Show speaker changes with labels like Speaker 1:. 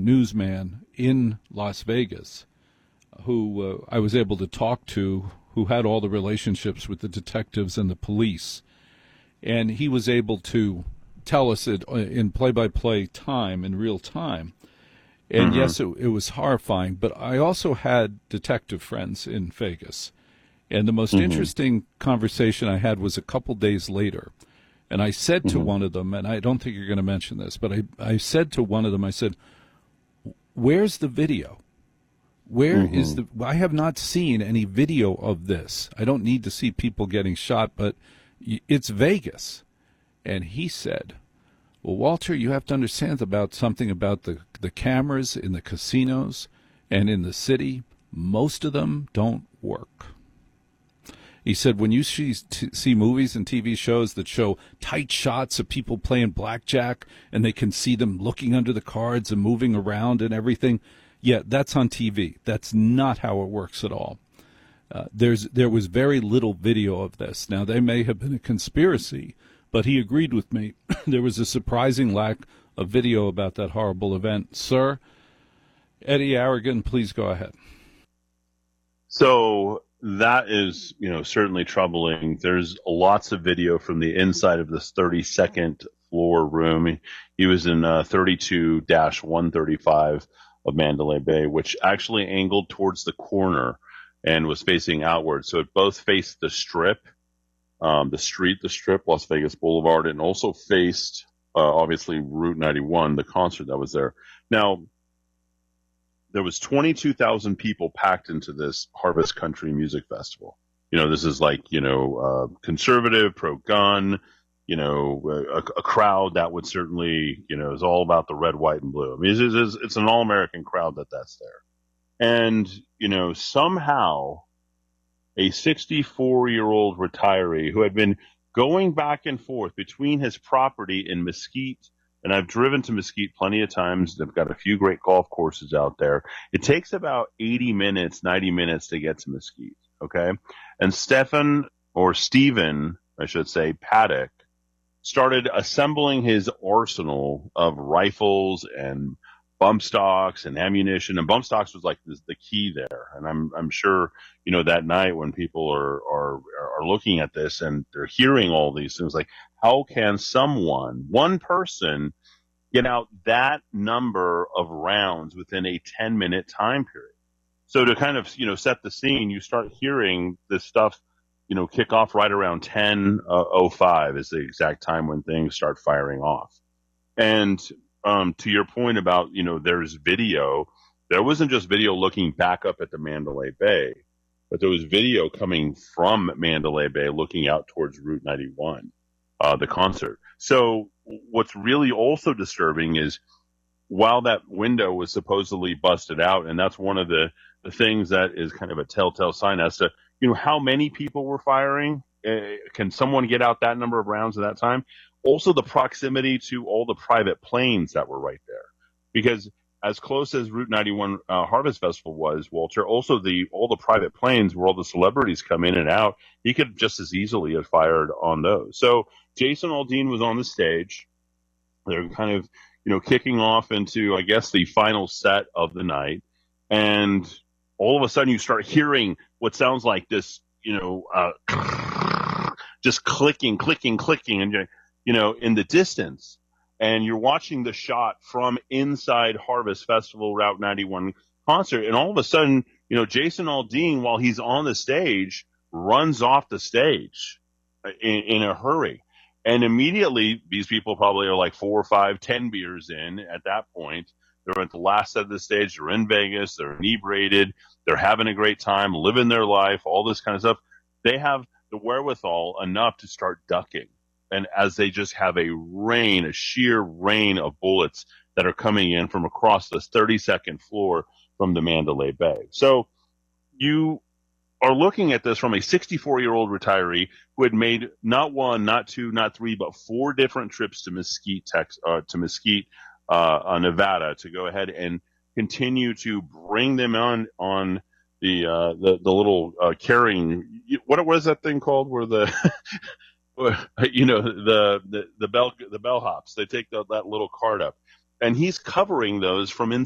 Speaker 1: newsman in Las Vegas who I was able to talk to, who had all the relationships with the detectives and the police. And he was able to tell us it in play-by-play time, in real time. And yes, it was horrifying, but I also had detective friends in Vegas. And the most interesting conversation I had was a couple days later. And I said to one of them, and I don't think you're going to mention this, but I said to one of them, I said, where's the video? Where is the, I have not seen any video of this. I don't need to see people getting shot, but it's Vegas. And he said, well, Walter, you have to understand about something about the cameras in the casinos and in the city. Most of them don't work. He said, when you see movies and TV shows that show tight shots of people playing blackjack and they can see them looking under the cards and moving around and everything, yeah, that's on TV. That's not how it works at all. There was very little video of this. Now, there may have been a conspiracy, but he agreed with me. There was a surprising lack of video about that horrible event. Sir, Eddie Aragon, please go ahead.
Speaker 2: So that is, certainly troubling. There's lots of video from the inside of this 32nd floor room. He was in 32-135 of Mandalay Bay, which actually angled towards the corner and was facing outward. So it both faced the Strip, the Strip, Las Vegas Boulevard, and also faced, obviously, Route 91, the concert that was there. Now, there was 22,000 people packed into this Harvest Country Music Festival. This is like, conservative, pro-gun, a crowd that would certainly, is all about the red, white, and blue. I mean, it's an all-American crowd that's there. And, somehow a 64-year-old retiree who had been going back and forth between his property in Mesquite, and I've driven to Mesquite plenty of times. They've got a few great golf courses out there. It takes about 80 minutes, 90 minutes to get to Mesquite, okay? And Stephen, I should say, Paddock, started assembling his arsenal of rifles and bump stocks and ammunition. And bump stocks was like the key there. And I'm sure, that night when people are looking at this and they're hearing all these things, like, how can one person, get out that number of rounds within a 10-minute time period? So to kind of, set the scene, you start hearing this stuff, kick off right around 10:05 is the exact time when things start firing off. And to your point about, there's video, there wasn't just video looking back up at the Mandalay Bay, but there was video coming from Mandalay Bay looking out towards Route 91, the concert. So what's really also disturbing is while that window was supposedly busted out, and that's one of the things that is kind of a telltale sign as to, how many people were firing. Can someone get out that number of rounds at that time? Also, the proximity to all the private planes that were right there. Because as close as Route 91 Harvest Festival was, Walter, also all the private planes where all the celebrities come in and out, he could just as easily have fired on those. So Jason Aldean was on the stage. They're kind of, kicking off into, I guess, the final set of the night. And all of a sudden you start hearing what sounds like this, just clicking, and, in the distance. And you're watching the shot from inside Harvest Festival Route 91 concert. And all of a sudden, Jason Aldean, while he's on the stage, runs off the stage in a hurry. And immediately, these people probably are like 4 or 5, 10 beers in at that point. They're at the last set of the stage. They're in Vegas. They're inebriated. They're having a great time, living their life, all this kind of stuff. They have the wherewithal enough to start ducking. And as they just have a sheer rain of bullets that are coming in from across the 32nd floor from the Mandalay Bay. So you are looking at this from a 64-year-old retiree who had made not one, not two, not three, but 4 different trips to Mesquite, Nevada, to go ahead and continue to bring them on the little carrying. What was that thing called? Where the the bellhops, they take that little cart up, and he's covering those from inside